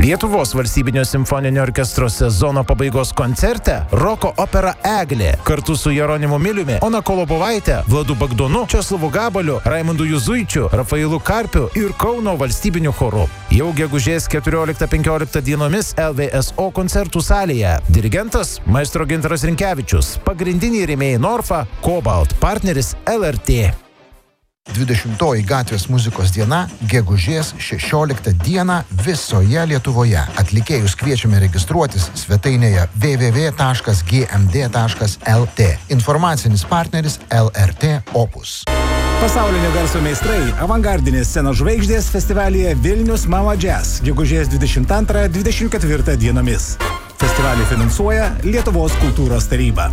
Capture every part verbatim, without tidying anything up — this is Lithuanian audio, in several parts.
Lietuvos valstybinio simfoninio orkestro sezono pabaigos koncerte roko opera Eglė kartu su Jeronimu Miliumi, Ona Kolobovaite, Vladu Bagdonu, Česlavu Gabaliu, Raimundu Juzuičiu, Rafailu Karpiu ir Kauno valstybiniu choru. Jau gegužės keturioliktą penkioliktą dienomis L V S O koncertų salėje. Dirigentas maestro Gintaras Rinkevičius, pagrindiniai rėmėjai Norfa, Cobalt, partneris L R T. dvidešimtoji gatvės muzikos diena gegužės šešioliktą dieną visoje Lietuvoje. Atlikėjus kviečiame registruotis svetainėje w w w taškas g m d taškas l t. Informacinis partneris L R T Opus. Pasaulinio garso meistrai, avangardinės scenos žvaigždės festivalyje Vilnius Mama Jazz gegužės dvidešimt antrą dvidešimt ketvirtą dienomis. Festivalį finansuoja Lietuvos kultūros taryba.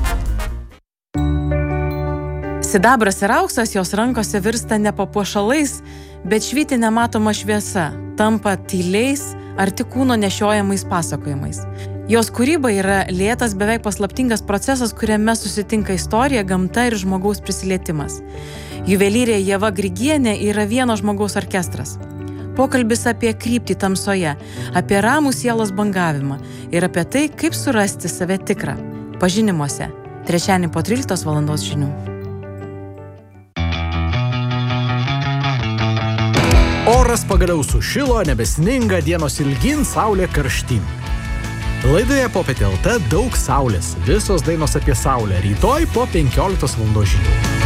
Sidabras ir auksas jos rankose virsta ne papuošalais, bet švyti nematoma šviesa, tampa tyliais ar tik kūno nešiojamais pasakojimais. Jos kūryba yra lėtas, beveik paslaptingas procesas, kuriame susitinka istorija, gamta ir žmogaus prisilietimas. Juvelyrė Ieva Grigienė yra vieno žmogaus orkestras. Pokalbis apie kryptį tamsoje, apie ramų sielos bangavimą ir apie tai, kaip surasti save tikrą. Pažinimuose. Trečiadienį po tryliktos valandos žinių. Oras pagaliau sušilo, nebesninga, dienos ilgin, saulė karštyn. Laidoje Popietė L T daug saulės, visos dainos apie saulę, rytoj po penkioliktos valandos žinių.